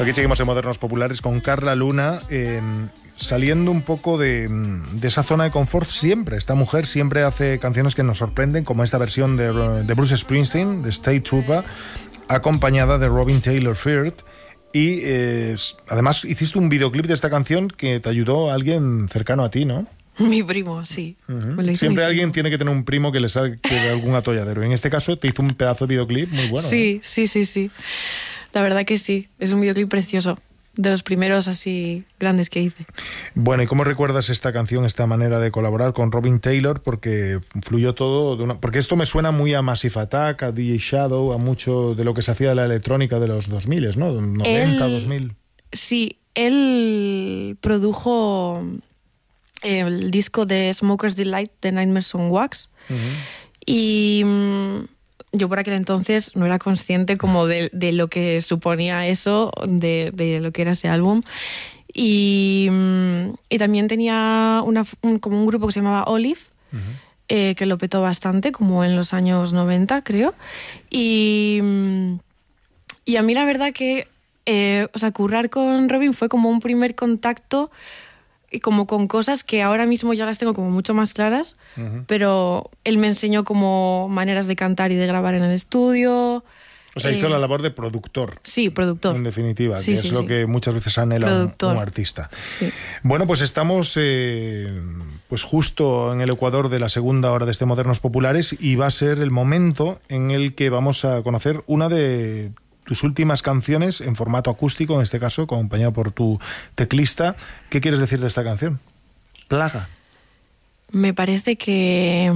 Aquí seguimos en Modernos Populares con Carla Luna, saliendo un poco de esa zona de confort siempre. Esta mujer siempre hace canciones que nos sorprenden, como esta versión de Bruce Springsteen, de State Trooper, acompañada de Robin Taylor Firth. Y además hiciste un videoclip de esta canción que te ayudó alguien cercano a ti, ¿no? Mi primo, sí. Uh-huh. Siempre alguien tiene que tener un primo que le saque de algún atolladero. En este caso te hizo un pedazo de videoclip muy bueno. Sí, ¿eh? Sí. La verdad que sí. Es un videoclip precioso. De los primeros así grandes que hice. Bueno, ¿y cómo recuerdas esta canción, esta manera de colaborar con Robin Taylor? Porque fluyó todo porque esto me suena muy a Massive Attack, a DJ Shadow, a mucho de lo que se hacía de la electrónica de los 2000, ¿no? 90, 2000. Sí, él produjo el disco de Smoker's Delight de Nightmares on Wax. Uh-huh. Y yo por aquel entonces no era consciente como de lo que suponía eso, de lo que era ese álbum. Y también tenía como un grupo que se llamaba Olive, uh-huh. Que lo petó bastante, como en los años 90, creo. Y a mí la verdad que currar con Robin fue como un primer contacto, y como con cosas que ahora mismo ya las tengo como mucho más claras, uh-huh. Pero él me enseñó como maneras de cantar y de grabar en el estudio. O sea, hizo la labor de productor. Sí, productor. En definitiva, sí, que es lo que muchas veces anhela un artista. Sí. Bueno, pues estamos pues justo en el ecuador de la segunda hora de este Modernos Populares, y va a ser el momento en el que vamos a conocer una de tus últimas canciones en formato acústico, en este caso, acompañado por tu teclista. ¿Qué quieres decir de esta canción? Plaga. Me parece que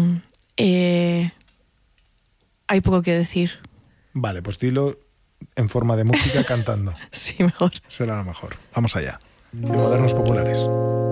hay poco que decir. Vale, pues dilo en forma de música cantando. Sí, mejor. Será lo mejor. Vamos allá. En Modernos Populares.